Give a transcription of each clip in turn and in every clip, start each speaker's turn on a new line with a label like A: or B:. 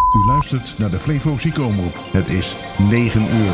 A: U luistert naar de Flevo Ziekenomroep. Het is 9 uur.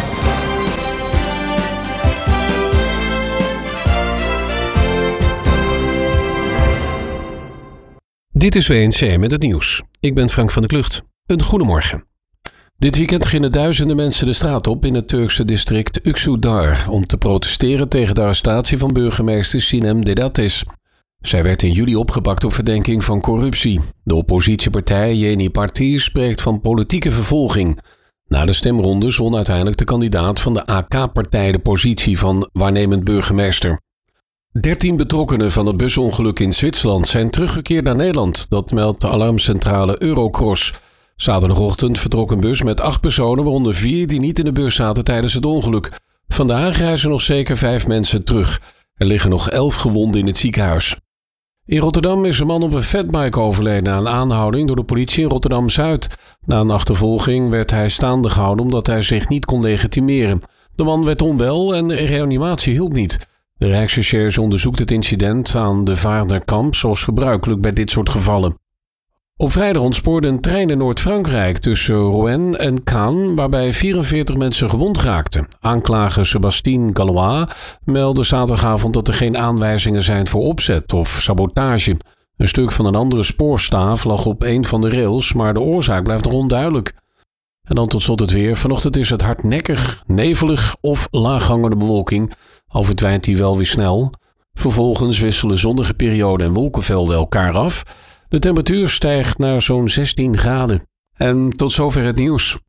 B: Dit is WNC met het nieuws. Ik ben Frank van der Klucht. Een goedemorgen. Dit weekend gingen duizenden mensen de straat op in het Turkse district Üsküdar om te protesteren tegen de arrestatie van burgemeester Sinem Dedatis. Zij werd in juli opgepakt op verdenking van corruptie. De oppositiepartij Yeni Parti spreekt van politieke vervolging. Na de stemrondes won uiteindelijk de kandidaat van de AK-partij de positie van waarnemend burgemeester. 13 betrokkenen van het busongeluk in Zwitserland zijn teruggekeerd naar Nederland. Dat meldt de alarmcentrale Eurocross. Zaterdagochtend vertrok een bus met 8 personen, waaronder 4 die niet in de bus zaten tijdens het ongeluk. Vandaag reizen nog zeker 5 mensen terug. Er liggen nog 11 gewonden in het ziekenhuis. In Rotterdam is een man op een fatbike overleden na een aanhouding door de politie in Rotterdam-Zuid. Na een achtervolging werd hij staande gehouden omdat hij zich niet kon legitimeren. De man werd onwel en reanimatie hielp niet. De Rijksrecherche onderzoekt het incident aan de Vaarderkamp zoals gebruikelijk bij dit soort gevallen. Op vrijdag ontspoorde een trein in Noord-Frankrijk tussen Rouen en Caen, waarbij 44 mensen gewond raakten. Aanklager Sébastien Gallois meldde zaterdagavond dat er geen aanwijzingen zijn voor opzet of sabotage. Een stuk van een andere spoorstaaf lag op een van de rails, maar de oorzaak blijft nog onduidelijk. En dan tot slot het weer. Vanochtend is het hardnekkig, nevelig of laaghangende bewolking. Al verdwijnt die wel weer snel. Vervolgens wisselen zonnige perioden en wolkenvelden elkaar af. De temperatuur stijgt naar zo'n 16 graden. En tot zover het nieuws.